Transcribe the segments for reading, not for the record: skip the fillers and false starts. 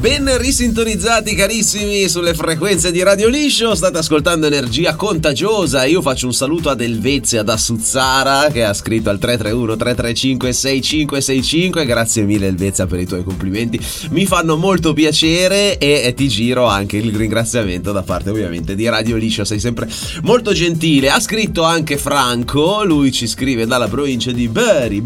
Ben risintonizzati carissimi sulle frequenze di Radio Liscio, state ascoltando Energia Contagiosa. Io faccio un saluto ad Elvezia da Suzzara che ha scritto al 331 335 6565. Grazie mille Elvezia per i tuoi complimenti, mi fanno molto piacere e ti giro anche il ringraziamento da parte ovviamente di Radio Liscio, sei sempre molto gentile. Ha scritto anche Franco, lui ci scrive dalla provincia di Bari.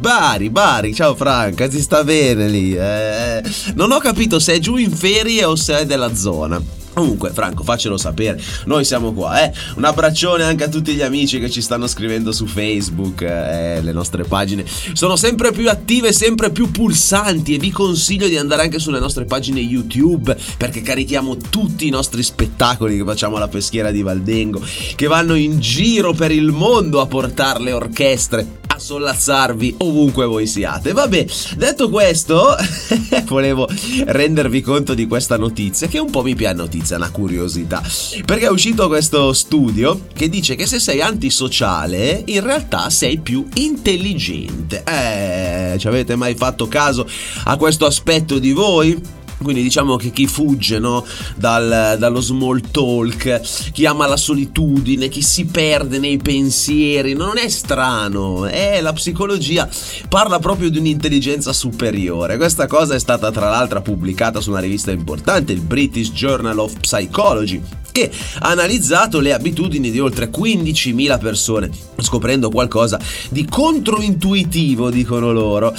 Ciao Franca, si sta bene lì? Non ho capito se è giù in ferie o se è della zona. Comunque Franco, faccelo sapere, noi siamo qua, Un abbraccione anche a tutti gli amici che ci stanno scrivendo su Facebook, le nostre pagine sono sempre più attive, sempre più pulsanti, e vi consiglio di andare anche sulle nostre pagine YouTube, perché carichiamo tutti i nostri spettacoli che facciamo alla Peschiera di Valdengo, che vanno in giro per il mondo a portare le orchestre a sollazzarvi ovunque voi siate. Vabbè, detto questo volevo rendervi conto di questa notizia, che un po' mi piace, notizia, una curiosità, perché è uscito questo studio che dice che se sei antisociale in realtà sei più intelligente. Ci avete mai fatto caso a questo aspetto di voi? Quindi diciamo che chi fugge, no, dallo small talk, chi ama la solitudine, chi si perde nei pensieri, non è strano, la psicologia parla proprio di un'intelligenza superiore. Questa cosa è stata tra l'altro pubblicata su una rivista importante, il British Journal of Psychology, che ha analizzato le abitudini di oltre 15.000 persone, scoprendo qualcosa di controintuitivo, dicono loro.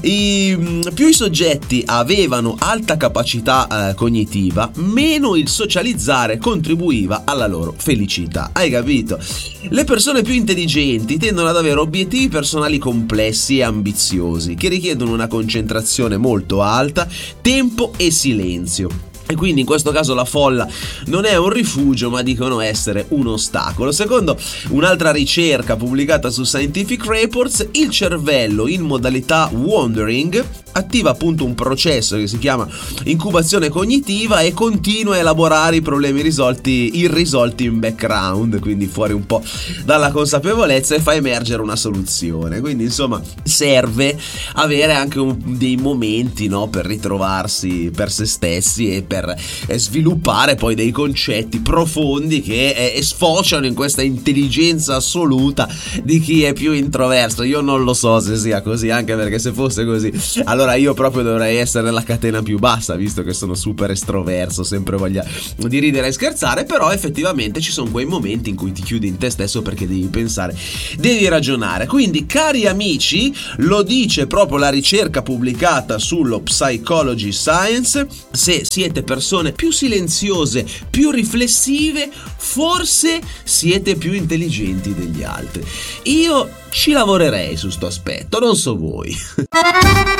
Più i soggetti avevano alta capacità cognitiva, meno il socializzare contribuiva alla loro felicità. Hai capito? Le persone più intelligenti tendono ad avere obiettivi personali complessi e ambiziosi, che richiedono una concentrazione molto alta, tempo e silenzio. E quindi in questo caso la folla non è un rifugio, ma dicono essere un ostacolo. Secondo un'altra ricerca pubblicata su Scientific Reports, il cervello in modalità wandering attiva appunto un processo che si chiama incubazione cognitiva e continua a elaborare i problemi irrisolti in background, quindi fuori un po' dalla consapevolezza, e fa emergere una soluzione. Quindi insomma serve avere anche dei momenti, no, per ritrovarsi per se stessi e per sviluppare poi dei concetti profondi che sfociano in questa intelligenza assoluta di chi è più introverso. Io non lo so se sia così, anche perché se fosse così allora io proprio dovrei essere nella catena più bassa, visto che sono super estroverso, sempre voglia di ridere e scherzare. Però effettivamente ci sono quei momenti in cui ti chiudi in te stesso perché devi pensare, devi ragionare. Quindi cari amici, lo dice proprio la ricerca pubblicata sullo Psychology Science, se siete persone più silenziose, più riflessive, forse siete più intelligenti degli altri. Io ci lavorerei su sto aspetto, non so voi.